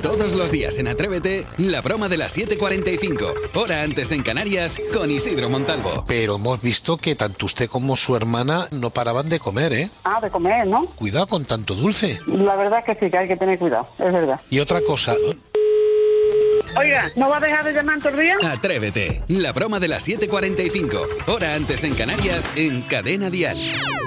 Todos los días en Atrévete, la broma de las 7:45, hora antes en Canarias, con Isidro Montalvo. Pero hemos visto que tanto usted como su hermana no paraban de comer, ¿eh? Ah, de comer, ¿no? Cuidado con tanto dulce. La verdad es que sí, que hay que tener cuidado, es verdad. Y otra cosa... Oiga, ¿no va a dejar de llamar todo el día? Atrévete, la broma de las 7:45, hora antes en Canarias, en Cadena Dial.